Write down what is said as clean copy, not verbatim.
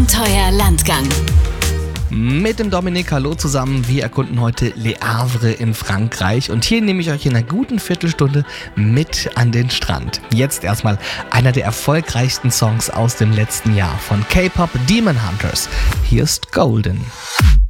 Abenteuerlandgang. Mit dem Dominik, hallo zusammen. Wir erkunden heute Le Havre in Frankreich und hier nehme ich euch in einer guten Viertelstunde mit an den Strand. Jetzt erstmal einer der erfolgreichsten Songs aus dem letzten Jahr von K-Pop Demon Hunters. Hier ist Golden.